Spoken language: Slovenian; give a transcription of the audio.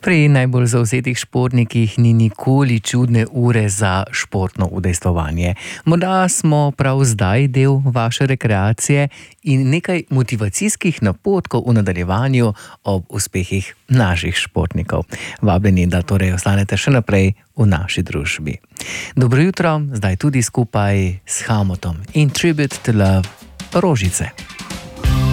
Pri najbolj zavzetih športnikih ni nikoli čudne ure za športno udejstvovanje. Morda smo prav zdaj del vaše rekreacije in nekaj motivacijskih napotkov v nadaljevanju ob uspehih naših športnikov. Vabljeni, da torej ostanete še naprej v naši družbi. Dobro jutro, zdaj tudi skupaj s Hamotom in Tribute to Love, Rožice.